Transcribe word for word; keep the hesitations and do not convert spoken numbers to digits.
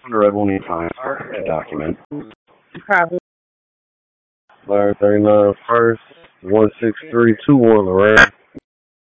the Red One Times document. Copy. Larry thirty-nine first, one six three two one Lorraine.